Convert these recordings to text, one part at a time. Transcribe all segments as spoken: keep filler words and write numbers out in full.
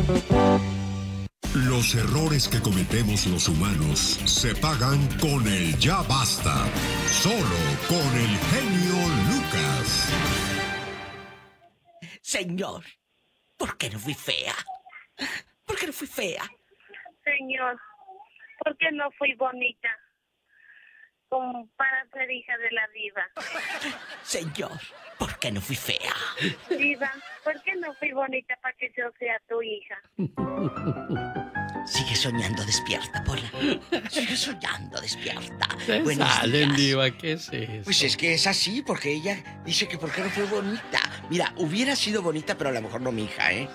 Los errores que cometemos los humanos se pagan con el ya basta. Solo con el genio Lucas. Señor, ¿por qué no fui fea? ¿Por qué no fui fea? Señor, ¿por qué no fui bonita? Como para ser hija de la diva. Señor, ¿por qué no fui fea? Diva, ¿por qué no fui bonita para que yo sea tu hija? Sigue soñando despierta, Pola. Sigue soñando despierta. Se Buenos salen, días. diva, ¿qué es eso? Pues es que es así, porque ella dice que por qué no fue bonita. Mira, hubiera sido bonita, pero a lo mejor no mi hija, ¿eh?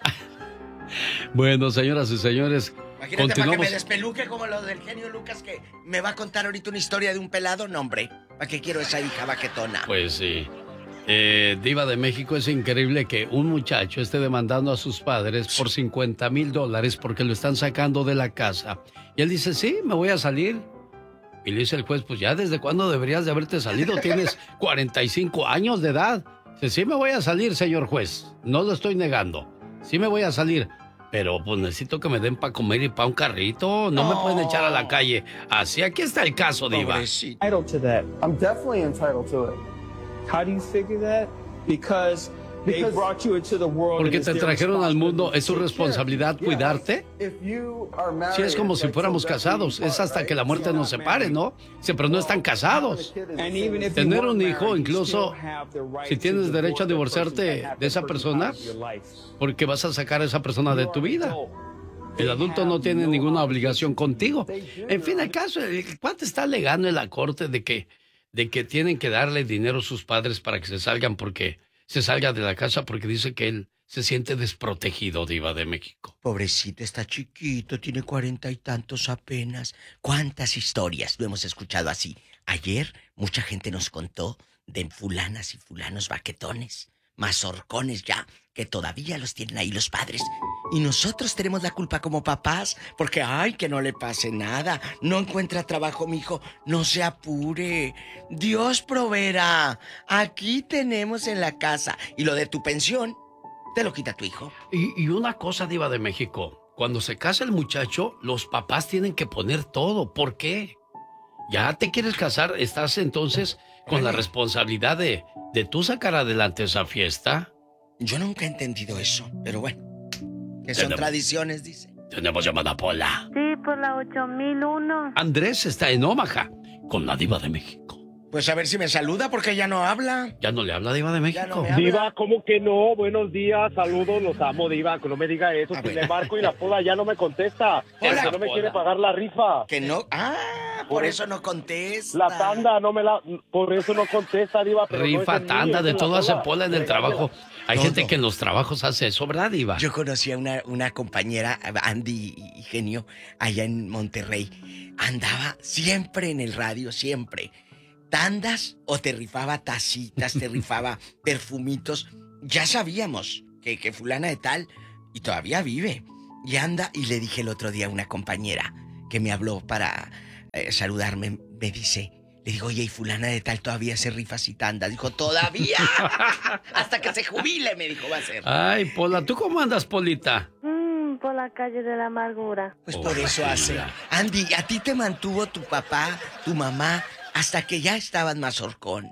Bueno, señoras y señores, Imagínate continuamos. para que me despeluque como lo del genio Lucas, que me va a contar ahorita una historia de un pelado. No, hombre, ¿para qué quiero esa hija baquetona? Pues sí. Eh, Diva de México, es increíble que un muchacho esté demandando a sus padres por cincuenta mil dólares porque lo están sacando de la casa. Y él dice, sí, me voy a salir. Y le dice el juez, pues ya desde cuándo deberías de haberte salido, tienes cuarenta y cinco años de edad. Dice, sí me voy a salir, señor juez, no lo estoy negando, sí me voy a salir. Pero pues necesito que me den para comer y para un carrito. No, no me pueden echar a la calle. Así, aquí está el caso, Diva. Entitled to that. I'm definitely entitled to it. How do you figure that? Because they brought you into the world. Porque te trajeron al mundo, ¿es su responsabilidad cuidarte? Sí, es como si fuéramos casados. Es hasta que la muerte nos separe, ¿no? Sí, pero no están casados. Tener un hijo, incluso si tienes derecho a divorciarte de esa persona, porque vas a sacar a esa persona de tu vida. El adulto no tiene ninguna obligación contigo. En fin, el caso, el cuate está alegando en la corte de que, de que tienen que darle dinero a sus padres para que se salgan porque se salga de la casa porque dice que él se siente desprotegido, Diva de México. Pobrecito, está chiquito, tiene cuarenta y tantos apenas. ¿Cuántas historias no hemos escuchado así? Ayer mucha gente nos contó de fulanas y fulanos baquetones, mazorcones ya, que todavía los tienen ahí los padres. Y nosotros tenemos la culpa como papás, porque ay, que no le pase nada, no encuentra trabajo mi hijo, no se apure, Dios proveerá, aquí tenemos en la casa. Y lo de tu pensión, te lo quita tu hijo. Y, y una cosa, Diva de México, cuando se casa el muchacho, los papás tienen que poner todo. ¿Por qué? Ya te quieres casar, estás entonces con la responsabilidad de, de tú sacar adelante esa fiesta. Yo nunca he entendido eso, pero bueno, que son Tenemos- tradiciones, dice. Tenemos llamada Pola. Sí, por la ocho mil uno. Andrés está en Omaha con la Diva de México. Pues a ver si me saluda porque ya no habla. ¿Ya no le habla Diva de México? me habla. Diva, ¿cómo que no? Buenos días, saludos, los amo, Diva, que no me diga eso. Si le marco y la Pola ya no me contesta. Hola, porque no me Pola. quiere pagar la rifa. Que no, ah, por eso no contesta. La tanda no me la... Por eso no contesta, Diva. Pero no es Rifa, en mí, tanda, es de en la todo hace Pola. Pola en el trabajo. Hay Todo. gente que en los trabajos hace eso, ¿verdad, Diva? Yo conocí a una, una compañera, Andy y Genio, allá en Monterrey. Andaba siempre en el radio, siempre. Tandas o te rifaba tacitas, te rifaba perfumitos. Ya sabíamos que, que fulana de tal, y todavía vive. Y anda, y le dije el otro día a una compañera que me habló para eh, saludarme, me dice, le digo, oye, y fulana de tal todavía se rifas y tandas. Dijo, ¿todavía? Hasta que se jubile, me dijo, va a ser. Ay, Pola, ¿tú cómo andas, Polita? Mm, por la calle de la amargura. Pues por eso hace. Andy, ¿a ti te mantuvo tu papá, tu mamá, hasta que ya estabas mazorcón?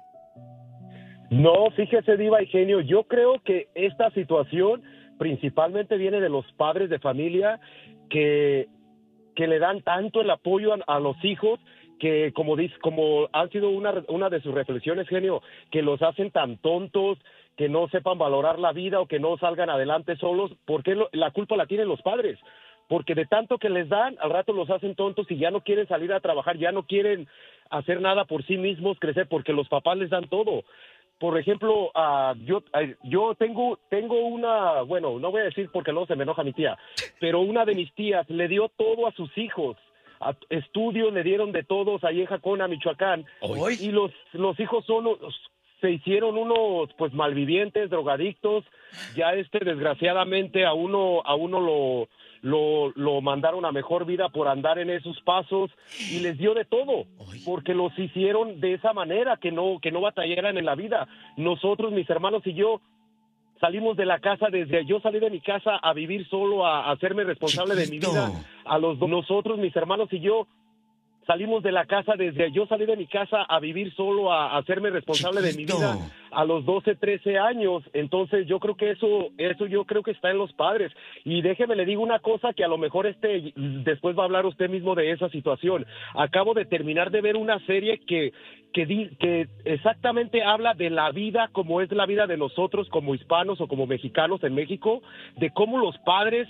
No, fíjese, Diva y Genio, yo creo que esta situación principalmente viene de los padres de familia que, que le dan tanto el apoyo a, a los hijos que, como dice, como han sido una, una de sus reflexiones, Genio, que los hacen tan tontos, que no sepan valorar la vida o que no salgan adelante solos, porque lo, la culpa la tienen los padres. Porque de tanto que les dan, al rato los hacen tontos y ya no quieren salir a trabajar, ya no quieren hacer nada por sí mismos, crecer, porque los papás les dan todo. Por ejemplo, uh, yo uh, yo tengo tengo una, bueno, no voy a decir porque luego se me enoja mi tía, pero una de mis tías le dio todo a sus hijos. A, estudios le dieron de todos ahí en Jacona, Michoacán. Hoy. Y los, los hijos son... se hicieron unos pues malvivientes, drogadictos. Ya este desgraciadamente a uno a uno lo lo lo mandaron a mejor vida por andar en esos pasos y les dio de todo, porque los hicieron de esa manera, que no que no batallaran en la vida. Nosotros, mis hermanos y yo, salimos de la casa desde, yo salí de mi casa a vivir solo, a, a hacerme responsable Chiquito. de mi vida, a los nosotros, mis hermanos y yo, salimos de la casa desde, yo salí de mi casa a vivir solo, a, a hacerme responsable Chiquito. de mi vida a los doce, trece años. Entonces yo creo que eso, eso yo creo que está en los padres. Y déjeme le digo una cosa que a lo mejor este, después va a hablar usted mismo de esa situación. Acabo de terminar de ver una serie que, que, di, que exactamente habla de la vida como es la vida de nosotros como hispanos o como mexicanos en México, de cómo los padres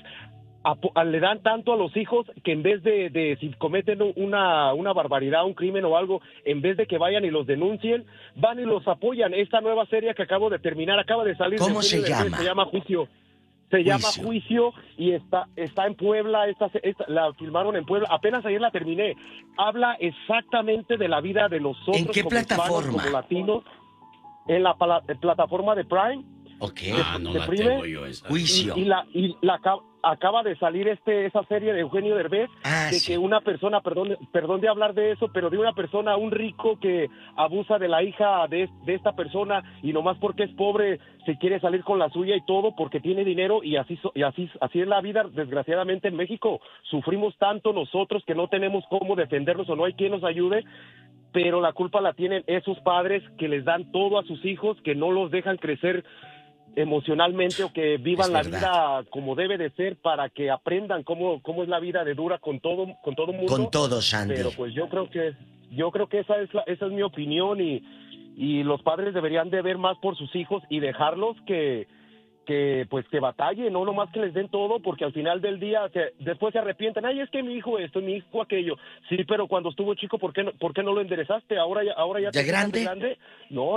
le dan tanto a los hijos que en vez de, de si cometen una, una barbaridad, un crimen o algo, en vez de que vayan y los denuncien, van y los apoyan. Esta nueva serie que acabo de terminar, acaba de salir. ¿Cómo se llama? Mes, se llama Juicio. Se Juicio. llama Juicio y está, está en Puebla, esta, esta, la filmaron en Puebla, apenas ayer la terminé. Habla exactamente de la vida de nosotros. ¿En qué como plataforma? Hispanos, como latinos, en la pala, plataforma de Prime. Ok. Ah, no la tengo yo esa. Juicio. Y, y la, y la acaba de salir este esa serie de Eugenio Derbez, ah, de sí. que una persona, perdón, perdón de hablar de eso, pero de una persona, un rico que abusa de la hija de, de esta persona y nomás porque es pobre se quiere salir con la suya y todo porque tiene dinero y así y así así es la vida, desgraciadamente en México. Sufrimos tanto nosotros que no tenemos cómo defendernos o no hay quien nos ayude, pero la culpa la tienen esos padres que les dan todo a sus hijos, que no los dejan crecer emocionalmente o que vivan la vida como debe de ser para que aprendan cómo, cómo es la vida de dura con todo con todo mundo. Con todos, Andy. Pero pues yo creo que yo creo que esa es la, esa es mi opinión y y los padres deberían de ver más por sus hijos y dejarlos que que pues que batallen, no nomás que les den todo, porque al final del día se, después se arrepienten. Ay, es que mi hijo esto, mi hijo aquello. Sí, pero cuando estuvo chico, ¿por qué no, por qué no lo enderezaste? Ahora ya ahora ya ¿De te grande? de grande. No.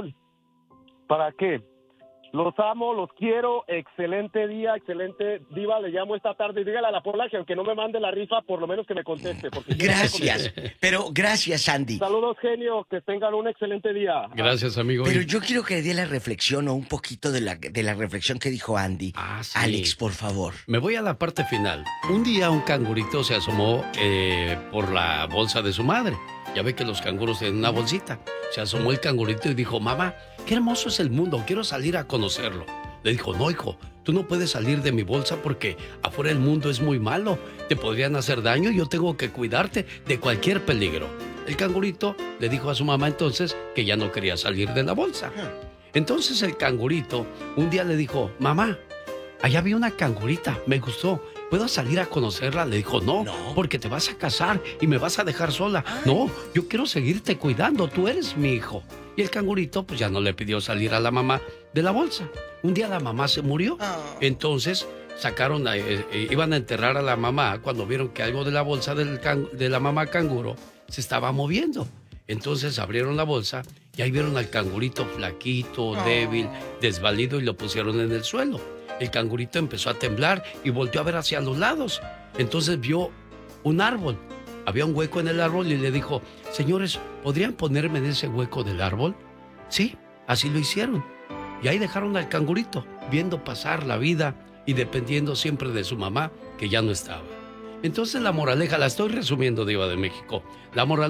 ¿Para qué? Los amo, los quiero, excelente día, excelente diva, le llamo esta tarde, dígale a la Pola que aunque no me mande la rifa, por lo menos que me conteste. Porque gracias, pero gracias, Andy. Saludos, genio, que tengan un excelente día. Gracias, amigo. Pero yo quiero que le dé la reflexión o un poquito de la, de la reflexión que dijo Andy. Ah, sí. Alex, por favor. Me voy a la parte final. Un día un cangurito se asomó eh, por la bolsa de su madre. Ya ve que los canguros tienen una bolsita. Se asomó el cangurito y dijo, mamá, qué hermoso es el mundo, quiero salir a conocerlo. Le dijo, no, hijo, tú no puedes salir de mi bolsa porque afuera el mundo es muy malo. Te podrían hacer daño y yo tengo que cuidarte de cualquier peligro. El cangurito le dijo a su mamá entonces que ya no quería salir de la bolsa. Entonces el cangurito un día le dijo, mamá, allá vi una cangurita, me gustó. ¿Puedo salir a conocerla? Le dijo, no, no, porque te vas a casar y me vas a dejar sola. Ay. No, yo quiero seguirte cuidando, tú eres mi hijo. Y el cangurito pues ya no le pidió salir a la mamá de la bolsa. Un día la mamá se murió. Oh. Entonces sacaron, a, eh, eh, iban a enterrar a la mamá cuando vieron que algo de la bolsa del can, de la mamá canguro se estaba moviendo. Entonces abrieron la bolsa y ahí vieron al cangurito flaquito, oh. débil, desvalido y lo pusieron en el suelo. El cangurito empezó a temblar y volteó a ver hacia los lados. Entonces vio un árbol. Había un hueco en el árbol y le dijo, señores, ¿podrían ponerme en ese hueco del árbol? Sí, así lo hicieron. Y ahí dejaron al cangurito, viendo pasar la vida y dependiendo siempre de su mamá, que ya no estaba. Entonces la moraleja, la estoy resumiendo, Diva de México. La moraleja